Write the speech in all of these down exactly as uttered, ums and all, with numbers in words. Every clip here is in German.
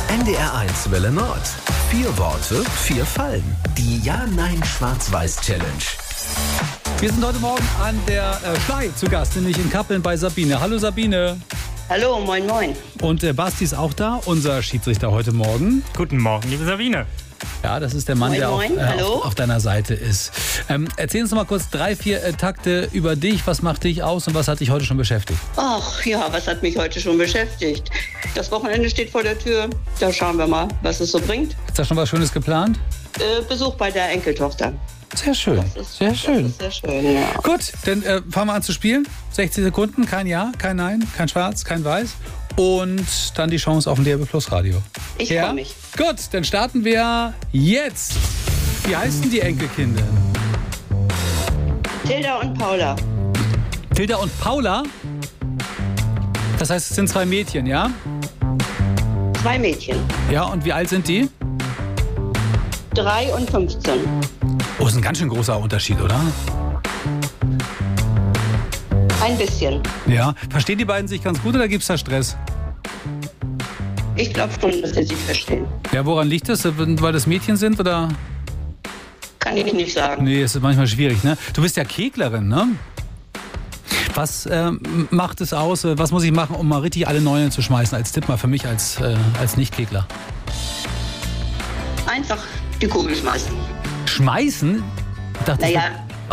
N D R eins Welle Nord. Vier Worte, vier Fallen. Die Ja-Nein-Schwarz-Weiß-Challenge. Wir sind heute Morgen an der äh, Schlei zu Gast, nämlich in Kappeln bei Sabine. Hallo Sabine. Hallo, moin moin. Und äh, Basti ist auch da, unser Schiedsrichter heute Morgen. Guten Morgen, liebe Sabine. Ja, das ist der Mann, Moin, der moin, auf, äh, hallo. auf, auf deiner Seite ist. Ähm, erzähl uns noch mal kurz drei, vier äh, Takte über dich. Was macht dich aus und was hat dich heute schon beschäftigt? Ach ja, was hat mich heute schon beschäftigt? Das Wochenende steht vor der Tür. Da schauen wir mal, was es so bringt. Ist da schon was Schönes geplant? Äh, Besuch bei der Enkeltochter. Sehr schön, Das ist, sehr schön. Das ist sehr schön, ja. Gut, dann äh, fangen wir an zu spielen. sechzig Sekunden, kein Ja, kein Nein, kein Schwarz, kein Weiß. Und dann die Chance auf ein D R B Plus Radio. Ich Ja? freue mich. Gut, dann starten wir jetzt. Wie heißen die Enkelkinder? Tilda und Paula. Tilda und Paula? Das heißt, es sind zwei Mädchen, ja? Zwei Mädchen. Ja, und wie alt sind die? Drei und fünfzehn. Oh, ist ein ganz schön großer Unterschied, oder? Ein bisschen. Ja. Verstehen die beiden sich ganz gut oder gibt es da Stress? Ich glaube schon, dass sie sich verstehen. Ja, woran liegt das? Weil das Mädchen sind, oder? Kann ich nicht sagen. Nee, es ist manchmal schwierig, ne? Du bist ja Keglerin, ne? Was ähm, macht es aus? Was muss ich machen, um mal richtig alle Neunen zu schmeißen? Als Tipp mal für mich als, äh, als Nicht-Kegler. Einfach die Kugel schmeißen. Schmeißen? Ich dachte, Naja, oh,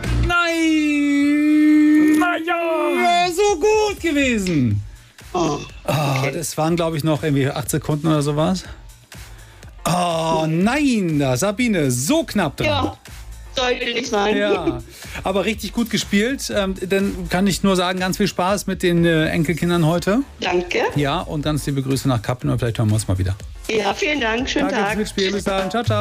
nein! Naja! So gut gewesen! oh, Oh, das waren, glaube ich, noch irgendwie acht Sekunden oder sowas. Oh, nein! Da, Sabine, so knapp dran. ja, sollte nicht sein. Ja, aber richtig gut gespielt. Ähm, dann kann ich nur sagen, ganz viel Spaß mit den äh, Enkelkindern heute. Danke. Ja, und ganz liebe Grüße nach Kappeln und vielleicht hören wir uns mal wieder. Ja, vielen Dank. Schönen Danke Tag. fürs Mitspielen. Bis dann. Ciao, ciao.